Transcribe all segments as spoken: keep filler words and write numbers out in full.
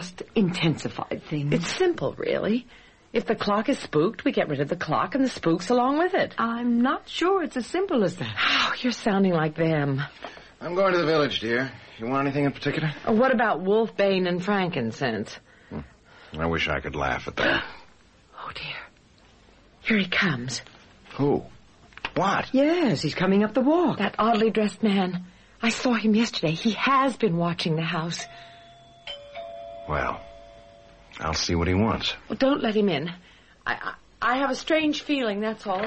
just intensified things. It's simple, really. If the clock is spooked, we get rid of the clock and the spooks along with it. I'm not sure it's as simple as that. Oh, you're sounding like them. I'm going to the village, dear. You want anything in particular? Oh, what about wolfbane and frankincense? Hmm. I wish I could laugh at that. Oh, dear. Here he comes. Who? What? Yes, he's coming up the walk. That oddly dressed man. I saw him yesterday. He has been watching the house. Well, I'll see what he wants. Well, don't let him in. I, I, I have a strange feeling, that's all.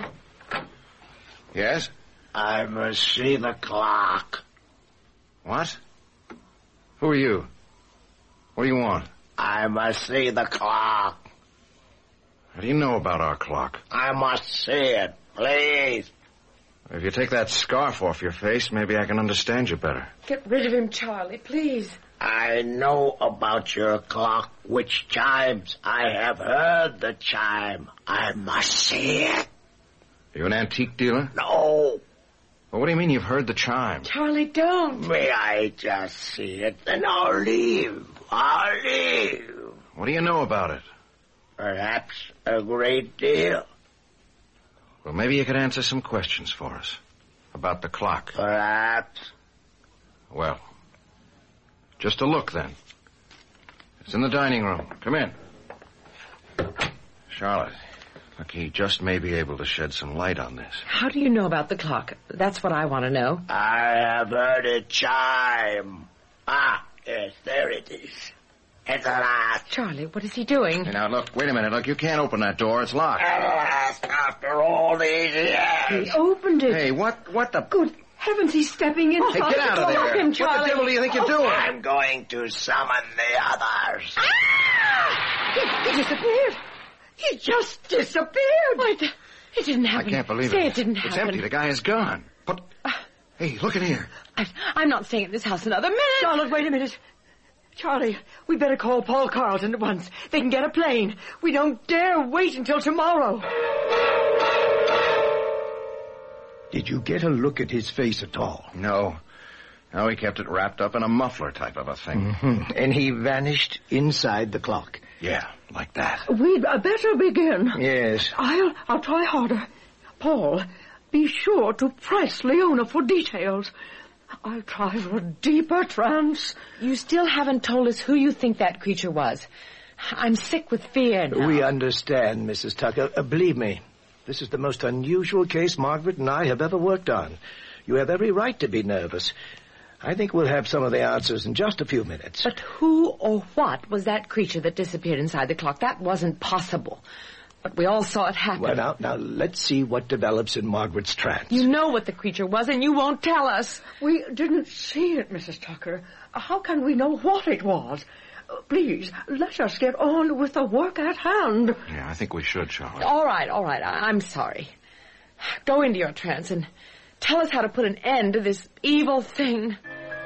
Yes? I must see the clock. What? Who are you? What do you want? I must see the clock. How do you know about our clock? I must see it, please. If you take that scarf off your face, maybe I can understand you better. Get rid of him, Charlie, please. I know about your clock, which chimes. I have heard the chime. I must see it. Are you an antique dealer? No. Well, what do you mean you've heard the chime? Charlie, don't. May I just see it, then I'll leave. I'll leave. What do you know about it? Perhaps a great deal. Well, maybe you could answer some questions for us. About the clock. Perhaps. Well, just a look, then. It's in the dining room. Come in. Charlotte, look, he just may be able to shed some light on this. How do you know about the clock? That's what I want to know. I have heard it chime. Ah, yes, there it is. At last. Charlie, what is he doing? Hey, now, look, wait a minute. Look, you can't open that door. It's locked. At last, after all these years. He opened it. Hey, what, what the... Good heavens, he's stepping inside. Hey, get out of the there. clock. him, What the Charlie. devil do you think you're doing? I'm going to summon the others. He, he disappeared. He just disappeared. Wait, it didn't happen. I can't believe Say it. it didn't It's happen. empty. The guy is gone. But, hey, look in here. I, I'm not staying at this house another minute. Charlotte, wait a minute. Charlie, we better call Paul Carlton at once. They can get a plane. We don't dare wait until tomorrow. Did you get a look at his face at all? No. No, he kept it wrapped up in a muffler type of a thing. Mm-hmm. And he vanished inside the clock. Yeah, like that. We'd better begin. Yes. I'll, I'll try harder. Paul, be sure to press Leona for details. I'll try for a deeper trance. You still haven't told us who you think that creature was. I'm sick with fear now. We understand, Missus Tucker. Uh, believe me, this is the most unusual case Margaret and I have ever worked on. You have every right to be nervous. I think we'll have some of the answers in just a few minutes. But who or what was that creature that disappeared inside the clock? That wasn't possible. But we all saw it happen. Well, now, now, let's see what develops in Margaret's trance. You know what the creature was, and you won't tell us. We didn't see it, Missus Tucker. How can we know what it was? Uh, Please, let us get on with the work at hand. Yeah, I think we should, Charlotte. All right, all right. I- I'm sorry. Go into your trance and tell us how to put an end to this evil thing.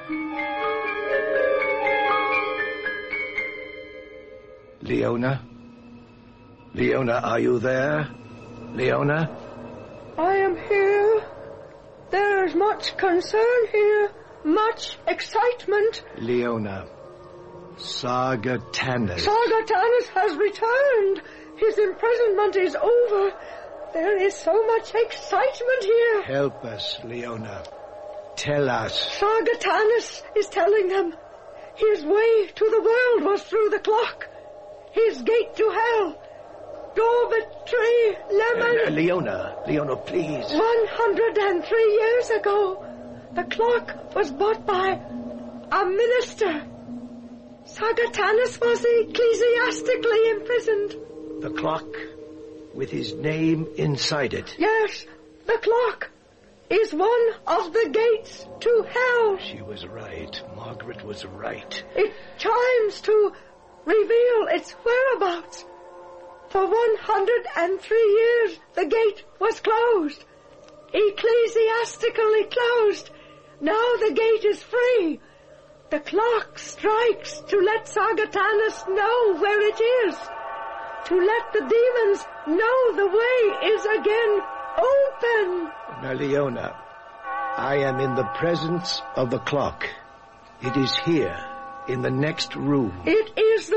Leona? Leona, are you there? Leona? I am here. There is much concern here, much excitement. Leona. Sargatanas. Sargatanas has returned. His imprisonment is over. There is so much excitement here. Help us, Leona. Tell us. Sargatanas is telling them his way to the world was through the clock. His gate to hell. Dormitory, Lemon. Uh, Leona, Leona, please. One hundred and three years ago, the clock was bought by a minister. Sargatanas was ecclesiastically imprisoned. The clock with his name inside it. Yes, the clock is one of the gates to hell. She was right. Margaret was right. It chimes to reveal its whereabouts. For one hundred and three years, the gate was closed. Ecclesiastically closed. Now the gate is free. The clock strikes to let Sargatanas know where it is. To let the demons know the way is again open. Now, Leona, I am in the presence of the clock. It is here, in the next room. It is the